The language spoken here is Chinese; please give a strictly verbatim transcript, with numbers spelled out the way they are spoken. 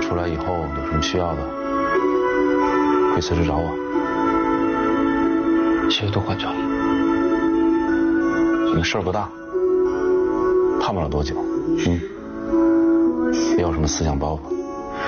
出来以后有什么需要的，可以随时找我。 谢谢杜馆长。 你事儿不大，判不了多久。嗯，别有什么思想包袱。